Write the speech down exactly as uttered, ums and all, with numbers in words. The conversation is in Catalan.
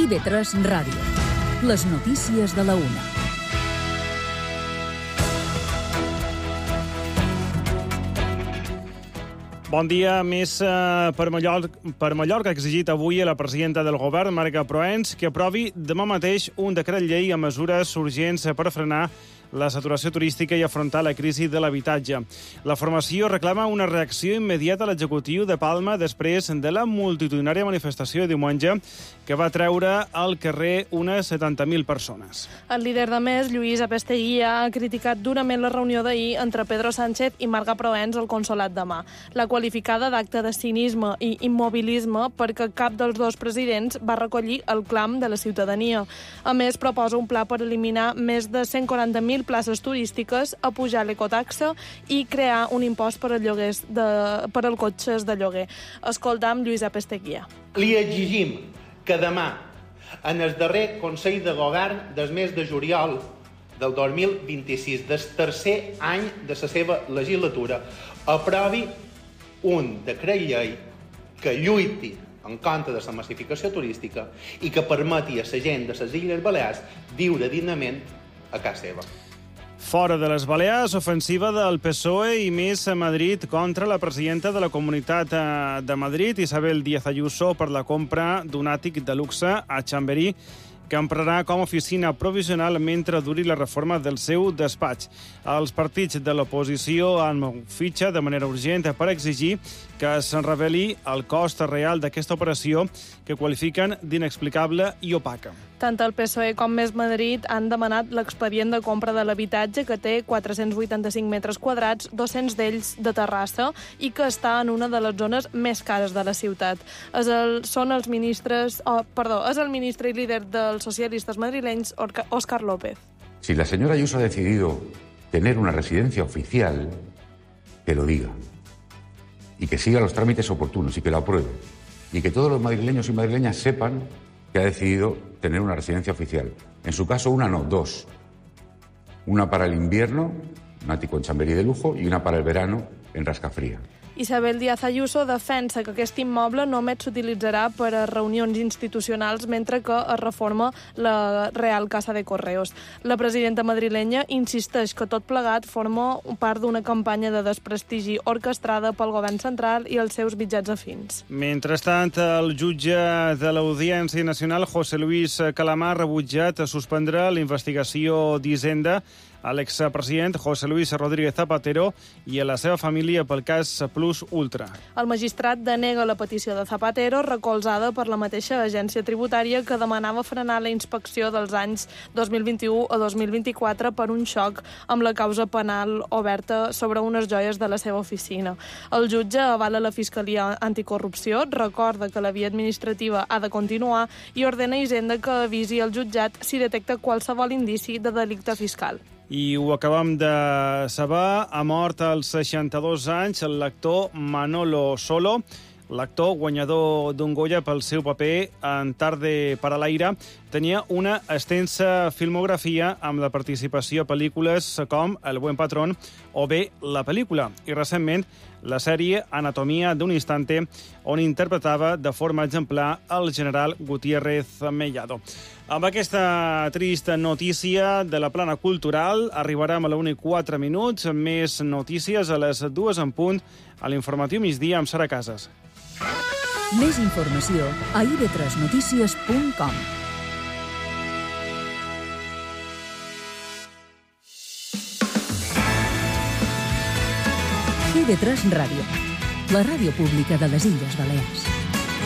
I B tres Ràdio. Les notícies de la una. Bon dia. Més eh, per, Mallorca, per Mallorca ha exigit avui a la presidenta del govern, Marga Proens, que aprovi demà mateix un decret llei amb mesures urgents per frenar la saturació turística i afrontar la crisi de l'habitatge. La formació reclama una reacció immediata a l'executiu de Palma després de la multitudinària manifestació de diumenge que va treure al carrer unes setanta mil persones. El líder de Més, Lluís Apesteguía, ha criticat durament la reunió d'ahir entre Pedro Sánchez i Marga Proens al Consolat de Mar. La qualificada d'acte de cinisme i immobilisme perquè cap dels dos presidents va recollir el clam de la ciutadania. A més, proposa un pla per eliminar més de cent quaranta mil places turístiques, a pujar l'ecotaxa i crear un impost per als lloguers de, per als cotxes de lloguer. Escoltam Lluís Apesteguía. Li exigim que demà, en el darrer Consell de Govern del mes de juliol del dos mil vint-i-sis, del tercer any de la seva legislatura, aprovi un decret llei que lluiti en contra de la massificació turística i que permeti a la gent de les Illes Balears viure dignament a casa seva. Fora de les Balears, ofensiva del P S O E i Més a Madrid contra la presidenta de la Comunitat de Madrid, Isabel Díaz Ayuso, per la compra d'un àtic de luxe a Chamberí, que emprarà com a oficina provisional mentre duri la reforma del seu despatx. Els partits de l'oposició han fitxat de manera urgent per exigir que se'n reveli el cost real d'aquesta operació, que qualifiquen d'inexplicable i opaca. Tant el P S O E com Més Madrid han demanat l'expedient de compra de l'habitatge, que té quatre-cents vuitanta-cinc metres quadrats, dos-cents d'ells de terrassa, i que està en una de les zones més cares de la ciutat. És el, són els ministres... Oh, perdó, és el ministre i líder dels socialistes madrilenys, Óscar López. Si la señora Ayuso ha decidido tener una residencia oficial, que lo diga. Y que siga los trámites oportunos y que lo apruebe. Y que todos los madrileños y madrileñas sepan que ha decidido tener una residencia oficial. En su caso, una no, dos. Una para el invierno, un ático en Chamberí de lujo, y una para el verano en Rascafría. Isabel Díaz Ayuso defensa que aquest immoble només s'utilitzarà per a reunions institucionals mentre que es reforma la Real Casa de Correos. La presidenta madrilenya insisteix que tot plegat forma part d'una campanya de desprestigi orquestrada pel govern central i els seus mitjans afins. Mentrestant, el jutge de l'Audiència Nacional, José Luis Calamar, ha rebutjat suspendre la investigació d'Hisenda a l'expresident José Luis Rodríguez Zapatero i a la seva família pel cas Plus Ultra. El magistrat denega la petició de Zapatero, recolzada per la mateixa agència tributària que demanava frenar la inspecció dels anys dos mil vint-i-u a dos mil vint-i-quatre per un xoc amb la causa penal oberta sobre unes joies de la seva oficina. El jutge avala la Fiscalia Anticorrupció, recorda que la via administrativa ha de continuar i ordena a Hisenda que avisi el jutjat si detecta qualsevol indici de delicte fiscal. I ho acabam de saber, ha mort als seixanta-dos anys l'actor Manolo Solo. L'actor, guanyador d'un Goya pel seu paper en Tarde para l'aire, tenia una extensa filmografia amb la participació a pel·lícules com El buen patrón o bé La pel·lícula, i recentment la sèrie Anatomía d'un instante, on interpretava de forma exemplar el general Gutiérrez Mellado. Amb aquesta trista notícia de la plana cultural arribarem a la una i quatre minuts. Més notícies a les dues en punt a l'informatiu migdia amb Sara Casas. Més informació a i be tres notícies punt com. I be tres Ràdio, la ràdio pública de les Illes Balears.